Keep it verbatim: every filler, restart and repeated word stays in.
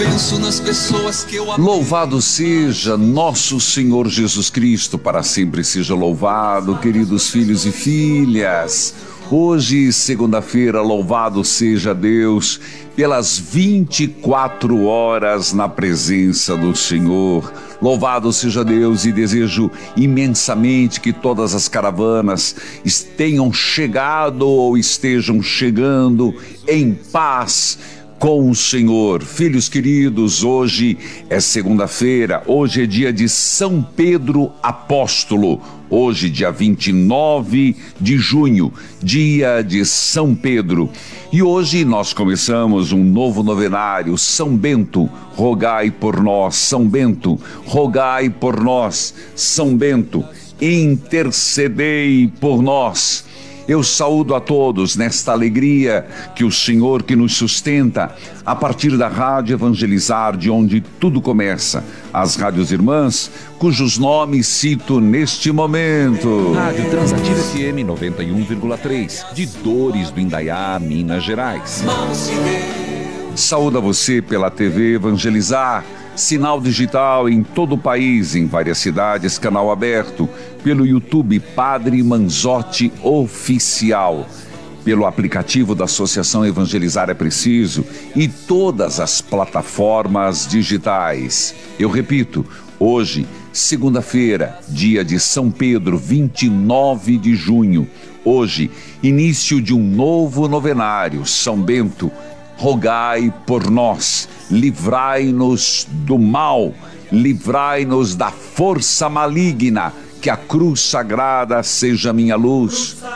penso nas pessoas que eu amo. Louvado seja nosso Senhor Jesus Cristo, para sempre seja louvado, queridos filhos e filhas. Hoje, segunda-feira, louvado seja Deus pelas vinte e quatro horas na presença do Senhor. Louvado seja Deus, e desejo imensamente que todas as caravanas tenham chegado ou estejam chegando em paz com o Senhor. Filhos queridos, hoje é segunda-feira, hoje é dia de São Pedro Apóstolo. Hoje, dia vinte e nove de junho, dia de São Pedro. E hoje nós começamos um novo novenário, São Bento, rogai por nós. São Bento, rogai por nós. São Bento, intercedei por nós. Eu saúdo a todos nesta alegria que o Senhor que nos sustenta a partir da Rádio Evangelizar, de onde tudo começa, as rádios irmãs, cujos nomes cito neste momento. Rádio Transativa F M noventa e um vírgula três, de Dores do Indaiá, Minas Gerais. Saúdo a você pela T V Evangelizar, sinal digital em todo o país, em várias cidades, canal aberto, pelo YouTube Padre Manzotti Oficial, pelo aplicativo da Associação Evangelizar é Preciso e todas as plataformas digitais. Eu repito, hoje, segunda-feira, dia de São Pedro, vinte e nove de junho. Hoje, início de um novo novenário, São Bento, rogai por nós, livrai-nos do mal, livrai-nos da força maligna, que a cruz sagrada seja minha luz.